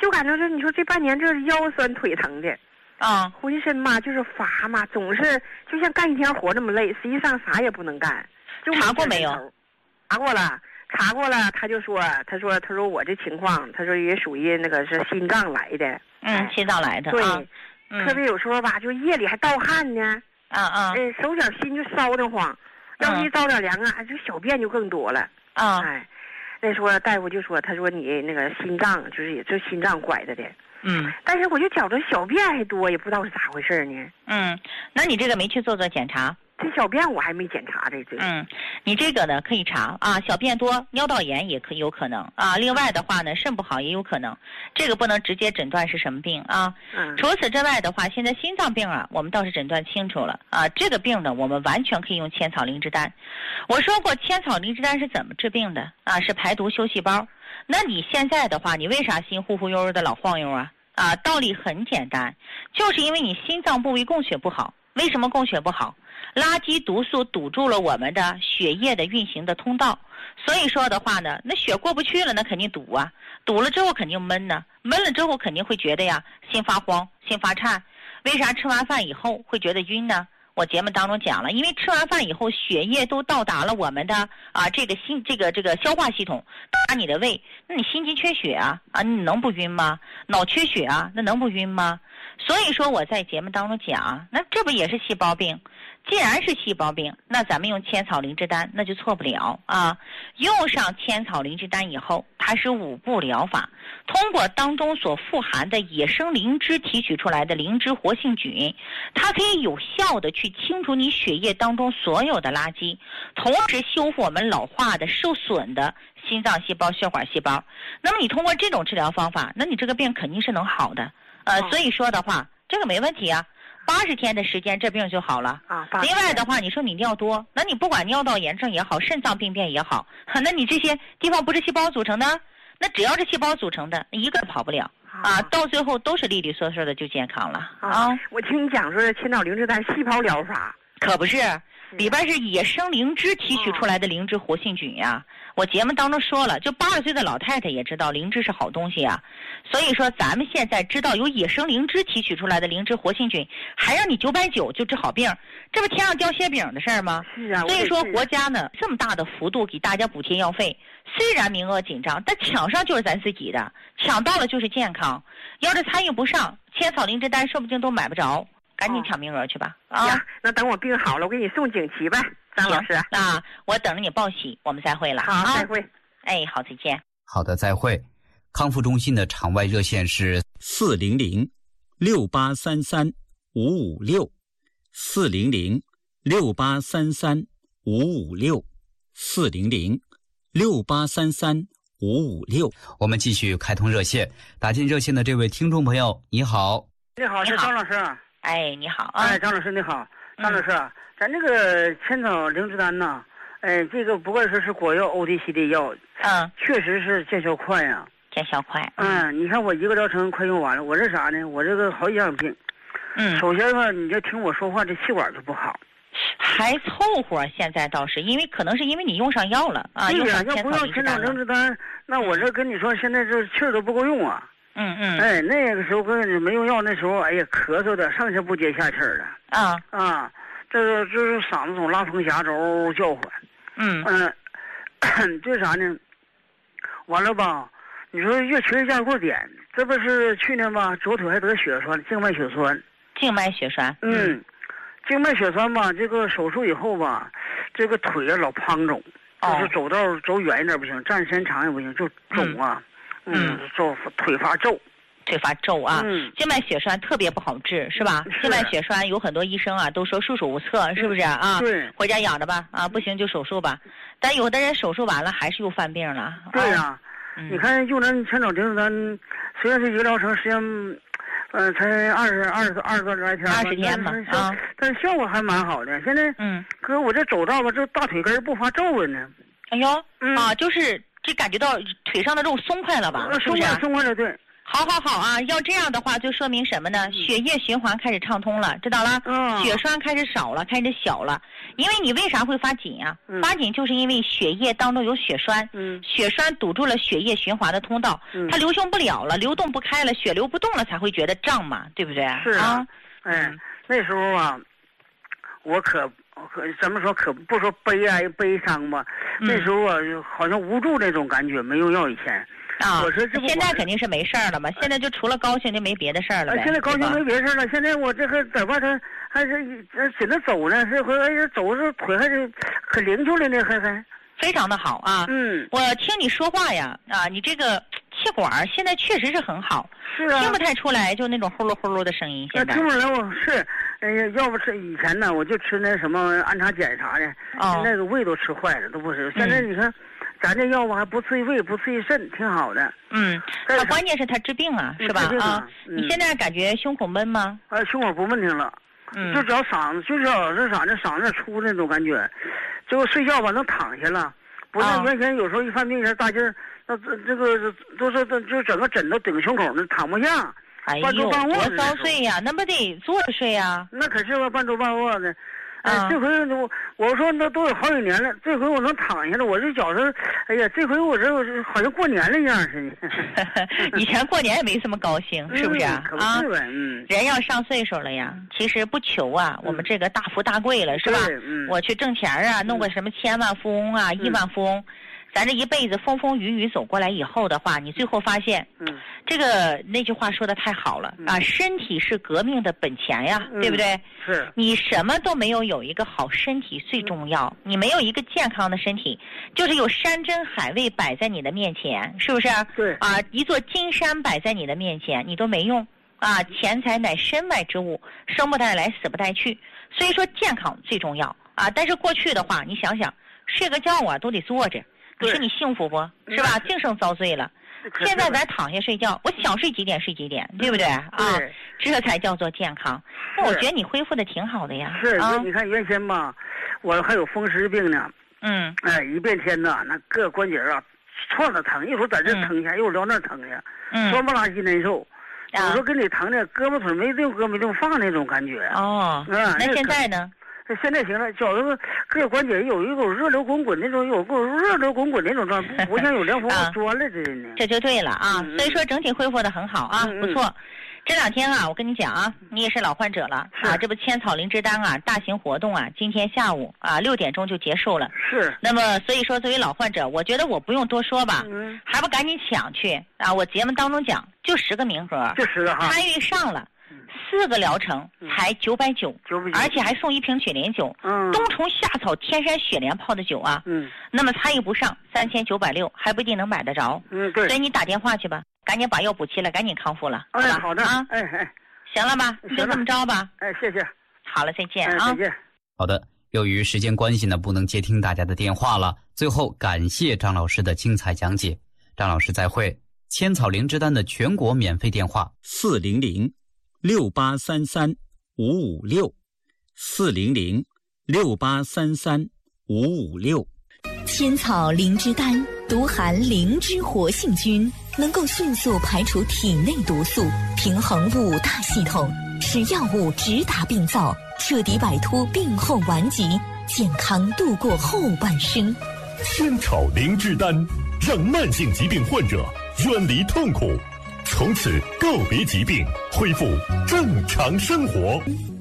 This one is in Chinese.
就感觉这你说这半年这腰酸腿疼的， 啊， 浑身嘛就是乏嘛，总是就像干一天活那么累，实际上啥也不能干。就查过没有？ 查过了，他说我这情况，他说也属于那个是心脏来的。 心脏来的。 对， 啊， 特别有时候吧，就夜里还盗汗呢。手脚心就烧得慌，要是一着点凉啊，这小便就更多了。那时候大夫就说，他说你那个心脏就是也就心脏拐着的。但是我就觉着小便还多，也不知道是咋回事呢。 那你这个没去做检查？ 这小便我还没检查这。 你这个呢可以查啊，小便多，尿道炎也有可能啊。另外的话呢，肾不好也有可能，这个不能直接诊断是什么病啊。除此之外的话，现在心脏病啊，我们倒是诊断清楚了啊。这个病呢，我们完全可以用千草灵芝丹。我说过，千草灵芝丹是怎么治病的啊？是排毒修细胞。那你现在的话，你为啥心忽忽悠悠的老晃悠啊？道理很简单，就是因为你心脏部位供血不好。为什么供血不好？垃圾毒素堵住了我们的血液的运行的通道，所以说的话呢，那血过不去了，那肯定堵啊，堵了之后肯定闷呢，闷了之后肯定会觉得呀心发慌、心发颤。为啥吃完饭以后会觉得晕呢？我节目当中讲了，因为吃完饭以后血液都到达了我们的这个消化系统，到达你的胃，那你心肌缺血啊，你能不晕吗？脑缺血啊，那能不晕吗？所以说我在节目当中讲，那这不也是细胞病？既然是细胞病，那咱们用千草灵芝丹那就错不了啊。用上千草灵芝丹以后，它是5步疗法，通过当中所富含的野生灵芝提取出来的灵芝活性菌，它可以有效的去清除你血液当中所有的垃圾，同时修复我们老化的受损的心脏细胞、血管细胞。那么你通过这种治疗方法，那你这个病肯定是能好的。所以说的话，这个没问题啊，80天的时间这病就好了。另外的话，你说你尿多，那你不管尿道炎症也好，肾脏病变也好，那你这些地方不是细胞组成的，那只要是细胞组成的，一个跑不了到最后都是利利索索的就健康了我听你讲说千草灵芝丹细胞疗法， 可不是，里边是野生灵芝提取出来的灵芝活性菌呀。我节目当中说了，就80岁的老太太也知道灵芝是好东西啊。所以说咱们现在知道有野生灵芝提取出来的灵芝活性菌，还让你990就治好病，这不天上掉馅饼的事儿吗？ 是啊。 所以说国家呢这么大的幅度给大家补贴药费，虽然名额紧张，但抢上就是咱自己的，抢到了就是健康。要是参与不上，千草灵芝丹说不定都买不着，赶紧抢名额去吧。 那等我病好了，我给你送锦旗呗，张老师。 我等着你报喜，我们再会了。 好，再会。 好，再见。 好的，再会。康复中心的场外热线是400-683-556，400-683-556。我们继续开通热线，打进热线的这位听众朋友，你好。 你好，是张老师。 你好。 张老师你好。张老师，咱这个千草灵芝丹呢，这个不过是果药 OTC 的药，确实是见效快呀。 见效快。 你看我一个疗程快用完了，我这啥呢？我这个好几样病。首先吧，你就听我说话，这气管就不好。 还凑合，现在倒是，因为可能是因为你用上药了啊。 对呀，要不用千草灵芝丹，那我这跟你说，现在这气儿都不够用啊。那个时候跟没用药，那时候咳嗽的上气不接下气儿的。这个就是嗓子总拉风匣，嗷叫唤。这啥呢？完了吧？你说月缺架过点，这不是去年吧？左腿还得血栓，静脉血栓。 静脉血栓。 静脉血栓吧，这个手术以后吧，这个腿老胖肿，就是走道走远一点不行，站时间长也不行，就肿啊。腿发皱。 腿发皱啊。静脉血栓特别不好治，是吧？静脉血栓有很多医生都说束手无策，是不是啊？ 对。 回家养着吧，不行就手术吧。但有的人手术完了还是又犯病了。 对呀。你看用咱千草灵芝丹，虽然是一个疗程时间，才20多来天 ，20天吧， 但是效果还蛮好的。现在，哥，我这走道吧，这大腿根不发皱了呢。 哎呦，就是这感觉到腿上的肉松快了吧？ 松快了，对。 好啊！要这样的话，就说明什么呢？血液循环开始畅通了，知道了？血栓开始少了，开始小了。因为你为啥会发紧啊？发紧就是因为血液当中有血栓，血栓堵住了血液循环的通道，它流行不了了，流动不开了，血流不动了，才会觉得胀嘛，对不对？ 是啊，那时候啊，我可怎么说？可不说悲伤吧。那时候啊，好像无助那种感觉，没有药以前。我说这现在肯定是没事了嘛，现在就除了高兴就没别的事了呗。 现在高兴没别的事了，现在我这个在外头还是只能走呢，这回走着腿还是可灵巧了呢，还非常的好啊。我听你说话呀，你这个气管现在确实是很好， 是啊， 听不太出来就那种呼噜呼噜的声音。现在听不出来，我是，要不是以前呢，我就吃那什么安插碱啥的，那个胃都吃坏了，都不是。现在你看。咱这药物还不刺激胃，不刺激肾，挺好的。 它关键是它治病啊，是吧？你现在感觉胸口闷吗？ 胸口不闷挺了。就只要嗓子，就只要是嗓子出那种感觉，结果睡觉吧能躺下了，不像原先有时候一犯病前大劲儿，那这个都是就整个枕头顶胸口呢，躺不下。 哎呦，多遭罪呀！那不得坐着睡呀？ 那可是吧，半坐半卧的。这回我说那都有好几年了，这回我能躺下了，我这觉着，哎呀，这回我这好像过年了一样似的。以前过年也没这么高兴，是不是啊？ 可不是呗， 人要上岁数了呀，其实不求啊，我们这个大富大贵了，是吧？我去挣钱啊，弄个什么千万富翁啊、亿万富翁。咱这一辈子风风雨雨走过来以后的话，你最后发现，这个那句话说的太好了啊，身体是革命的本钱呀，对不对？ 是。 你什么都没有一个好身体最重要，你没有一个健康的身体，就是有山珍海味摆在你的面前，是不是？ 对。 一座金山摆在你的面前，你都没用啊！钱财乃身外之物，生不带来，死不带去，所以说健康最重要啊！但是过去的话，你想想，睡个觉啊都得坐着。你说你幸福不是吧？净剩遭罪了。现在咱躺下睡觉，我想睡几点睡几点，对不对啊？这才叫做健康。那我觉得你恢复的挺好的呀。 是，你看原先吧，我还有风湿病呢。一变天呐，那各关节啊，撞着疼，一会儿在这疼一下，一会儿撩那疼一下，酸不拉几难受。有时候跟你疼的胳膊腿没地方放那种感觉。 那现在呢？ 现在行了，觉得各关节有一股热流滚滚那种，有股热流滚滚那种状态，不像有凉风钻了似的呢。 这就对了啊，所以说整体恢复的很好啊，不错。这两天啊，我跟你讲啊，你也是老患者了啊，这不千草灵芝丹啊，大型活动啊，今天下午啊6点钟就结束了。 是。 那么所以说，作为老患者，我觉得我不用多说吧，还不赶紧抢去啊！我节目当中讲，就10个名额， 就10个哈， 参与上了。4个疗程才990，而且还送1瓶雪莲酒，冬虫夏草天山雪莲泡的酒啊，那么参与不上3960，还不一定能买得着， 对， 所以你打电话去吧，赶紧把药补齐了，赶紧康复了， 好的啊，行了吧，就这么着吧， 谢谢， 好了，再见啊， 再见。 好的，由于时间关系呢，不能接听大家的电话了，最后感谢张老师的精彩讲解，张老师再会。千草灵芝丹的全国免费电话 400-6833-556，400-6833-556。千草灵芝丹独含灵芝活性菌，能够迅速排除体内毒素，平衡5大系统，使药物直达病灶，彻底摆脱病后顽疾，健康度过后半生。 千草灵芝丹让慢性疾病患者远离痛苦，从此告别疾病，恢复正常生活。